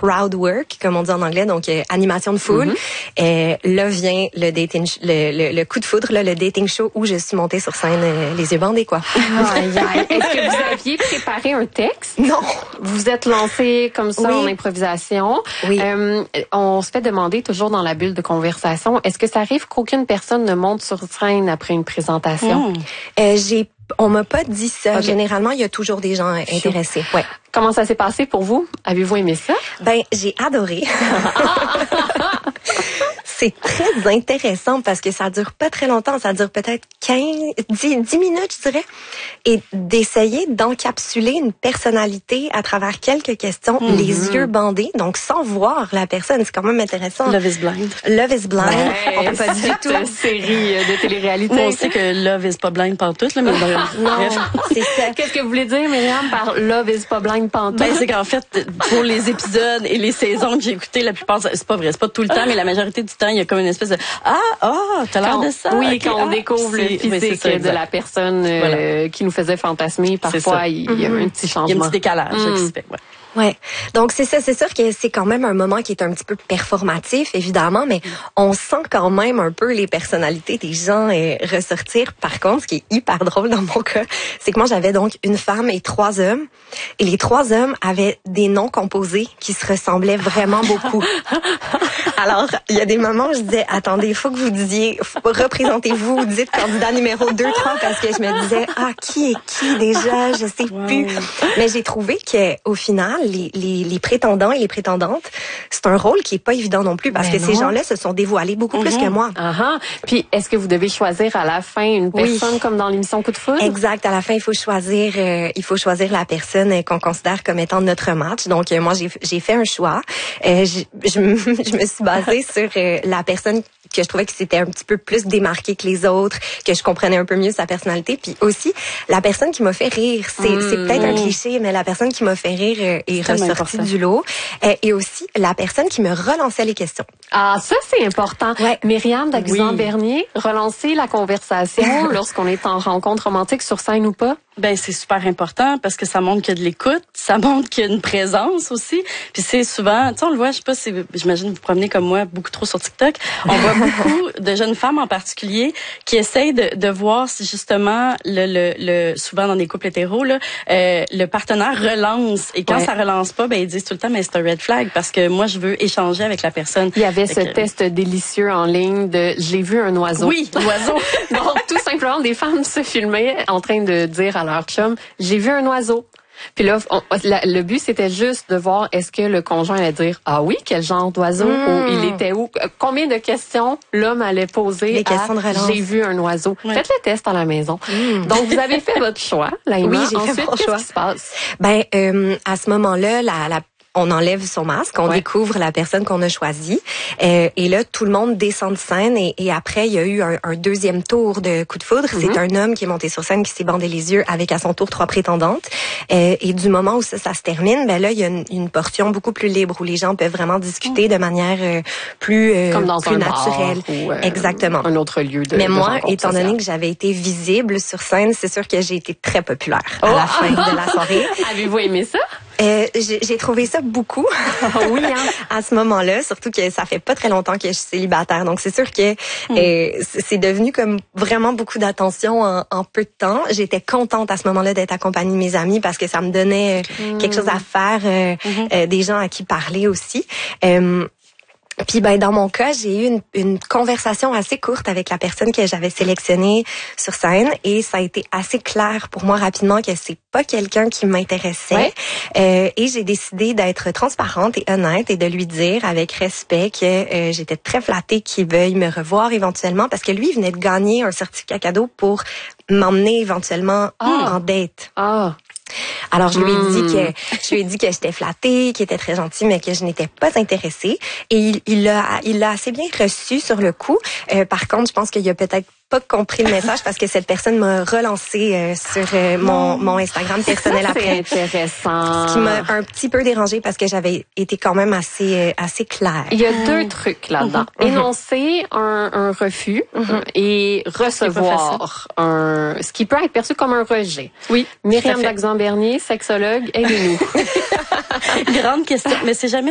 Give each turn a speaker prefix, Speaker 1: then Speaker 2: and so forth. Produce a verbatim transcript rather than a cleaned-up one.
Speaker 1: crowd work, comme on dit en anglais, donc euh, animation de foule. Mm-hmm. euh, là vient le dating, le, le, le coup de foudre, là, le dating show où je suis montée sur scène euh, les yeux bandés, quoi.
Speaker 2: Aïe, aïe. Est-ce que vous aviez préparé un texte?
Speaker 1: Non.
Speaker 2: Vous vous êtes lancé comme ça oui. en improvisation.
Speaker 1: Oui.
Speaker 2: Euh, on se fait demander toujours dans la bulle de conversation, est-ce que ça arrive qu'aucune personne ne monte sur scène après une présentation?
Speaker 1: Mm. Euh, j'ai On m'a pas dit ça. Okay. Généralement, il y a toujours des gens intéressés. Ouais.
Speaker 2: Comment ça s'est passé pour vous? Avez-vous aimé ça?
Speaker 1: Ben, j'ai adoré. C'est très intéressant parce que ça dure pas très longtemps. Ça dure peut-être quinze, dix, dix minutes, je dirais. Et d'essayer d'encapsuler une personnalité à travers quelques questions, mm-hmm. les yeux bandés, donc sans voir la personne. C'est quand même intéressant.
Speaker 3: Love is Blind.
Speaker 1: Love is Blind.
Speaker 2: Ouais,
Speaker 1: on peut pas du tout.
Speaker 2: Cette série de télé-réalité.
Speaker 3: On sait que Love is pas blind pantoute, là, mais
Speaker 1: non, c'est ça.
Speaker 2: Qu'est-ce que vous voulez dire, Myriam, par Love is pas blind pantoute?
Speaker 3: Ben, c'est qu'en fait, pour les épisodes et les saisons que j'ai écoutées, la plupart, c'est pas vrai, c'est pas tout le temps, mais la majorité du temps, il y a comme une espèce de ah, ah, oh, t'as l'air de ça.
Speaker 2: Oui,
Speaker 3: okay,
Speaker 2: quand on
Speaker 3: ah,
Speaker 2: découvre le physique oui, ça, de la personne euh, voilà. qui nous faisait fantasmer, parfois, il y a mm-hmm. un petit changement.
Speaker 3: Il y a un petit décalage
Speaker 2: mm.
Speaker 3: qui se fait, ouais.
Speaker 1: Ouais. Donc c'est ça, c'est sûr que c'est quand même un moment qui est un petit peu performatif évidemment, mais on sent quand même un peu les personnalités des gens euh, ressortir. Par contre, ce qui est hyper drôle dans mon cas, c'est que moi j'avais donc une femme et trois hommes, et les trois hommes avaient des noms composés qui se ressemblaient vraiment beaucoup. Alors, il y a des moments où je disais attendez, il faut que vous disiez représentez-vous, vous dites candidat numéro deux, trois, parce que je me disais ah, qui est qui déjà, je sais wow. plus. Mais j'ai trouvé que au final Les, les, les prétendants et les prétendantes, c'est un rôle qui est pas évident non plus parce Mais que non. ces gens-là se sont dévoilés beaucoup mm-hmm. plus que moi.
Speaker 2: Uh-huh. Puis, est-ce que vous devez choisir à la fin une personne oui. comme dans l'émission Coup de foudre?
Speaker 1: Exact. À la fin, il faut choisir, euh, il faut choisir la personne euh, qu'on considère comme étant notre match. Donc, euh, moi, j'ai, j'ai fait un choix. Euh, je, je, me, je me suis basée sur euh, la personne que je trouvais que c'était un petit peu plus démarqué que les autres, que je comprenais un peu mieux sa personnalité. Puis aussi, la personne qui m'a fait rire. C'est, mmh. c'est peut-être un cliché, mais la personne qui m'a fait rire euh, est ressortie du lot. Euh, et aussi, la personne qui me relançait les questions.
Speaker 2: Ah, ça, c'est important.
Speaker 1: Ouais.
Speaker 2: Myriam d'Agusan-Bernier, oui. relancer la conversation lorsqu'on est en rencontre romantique sur scène ou pas?
Speaker 3: Ben, c'est super important parce que ça montre qu'il y a de l'écoute, ça montre qu'il y a une présence aussi. Puis c'est souvent, tu sais, on le voit, je sais pas si, j'imagine vous promenez comme moi beaucoup trop sur TikTok. On voit beaucoup de jeunes femmes en particulier qui essayent de, de voir si justement le, le, le souvent dans des couples hétéros là, euh, le partenaire relance et quand ouais. ça relance pas, ben ils disent tout le temps mais c'est un red flag parce que moi je veux échanger avec la personne.
Speaker 2: Il y avait ce que, test délicieux en ligne de j'ai vu un oiseau.
Speaker 3: Oui, l'oiseau.
Speaker 2: Donc tout simplement des femmes se filmaient en train de dire à leur chum j'ai vu un oiseau. Puis là, on, la, le but, c'était juste de voir est-ce que le conjoint allait dire « Ah oui, quel genre d'oiseau? Mmh. » ou « Il était où? » Combien de questions l'homme allait poser
Speaker 1: Les questions
Speaker 2: à
Speaker 1: de relance.
Speaker 2: « J'ai vu un oiseau. Ouais. » Faites le test à la maison. Mmh. Donc, vous avez fait votre choix, Laïma.
Speaker 1: Oui, j'ai
Speaker 2: Ensuite,
Speaker 1: fait mon
Speaker 2: qu'est-ce
Speaker 1: choix.
Speaker 2: qui se passe?
Speaker 1: Ben, euh, à ce moment-là, la, la on enlève son masque, on ouais. découvre la personne qu'on a choisie. Euh, et là, tout le monde descend de scène. Et, et après, il y a eu un, un deuxième tour de coup de foudre. Mm-hmm. C'est un homme qui est monté sur scène, qui s'est bandé les yeux avec à son tour trois prétendantes. Euh, et du moment où ça, ça se termine, ben là, il y a une, une portion beaucoup plus libre où les gens peuvent vraiment discuter mm. de manière euh, plus, euh,
Speaker 2: Comme dans
Speaker 1: plus
Speaker 2: un
Speaker 1: naturelle.
Speaker 2: Bar ou, euh,
Speaker 1: Exactement.
Speaker 2: Un autre lieu de
Speaker 1: Mais
Speaker 2: de
Speaker 1: moi, étant
Speaker 2: sociale.
Speaker 1: donné que j'avais été visible sur scène, c'est sûr que j'ai été très populaire à
Speaker 2: oh.
Speaker 1: la fin de la soirée.
Speaker 2: Avez-vous aimé ça?
Speaker 1: Euh, j'ai, j'ai trouvé ça beaucoup.
Speaker 2: oui, hein?
Speaker 1: À ce moment-là, surtout que ça fait pas très longtemps que je suis célibataire. Donc, c'est sûr que mm. euh, c'est devenu comme vraiment beaucoup d'attention en, en peu de temps. J'étais contente à ce moment-là d'être accompagnée de mes amis parce que ça me donnait euh, mm. quelque chose à faire, euh, mm-hmm. euh, des gens à qui parler aussi. Euh, Puis ben dans mon cas, j'ai eu une, une conversation assez courte avec la personne que j'avais sélectionnée sur scène et ça a été assez clair pour moi rapidement que c'est pas quelqu'un qui m'intéressait. Ouais. Euh, et j'ai décidé d'être transparente et honnête et de lui dire avec respect que euh, j'étais très flattée qu'il veuille me revoir éventuellement parce que lui il venait de gagner un certificat cadeau pour m'emmener éventuellement
Speaker 2: ah.
Speaker 1: en date.
Speaker 2: Ah.
Speaker 1: Alors je lui ai dit que je lui ai dit que j'étais flattée, qu'il était très gentil, mais que je n'étais pas intéressée. Et il, il l'a il l'a assez bien reçu sur le coup. Euh, par contre, je pense qu'il a peut-être pas compris le message parce que cette personne m'a relancé euh, sur euh, mon mon Instagram personnel après.
Speaker 2: C'est intéressant.
Speaker 1: Ce qui m'a un petit peu dérangée parce que j'avais été quand même assez euh, assez claire.
Speaker 2: Il y a deux trucs là-dedans. Mm-hmm. Énoncer un, un refus mm-hmm. et recevoir un ce qui peut être perçu comme un rejet.
Speaker 3: Oui.
Speaker 2: Myriam d'Agusan-Bernier, sexologue, aidez-nous.
Speaker 3: Grande question, mais c'est jamais